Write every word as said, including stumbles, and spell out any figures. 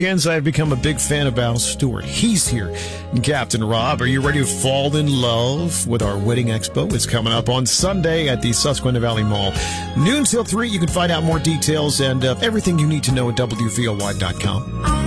Again, I've become a big fan of Al Stewart. He's here. And Captain Rob, are you ready to fall in love with our Wedding Expo? It's coming up on Sunday at the Susquehanna Valley Mall. Noon till three. You can find out more details and uh, everything you need to know at W V O Y dot com.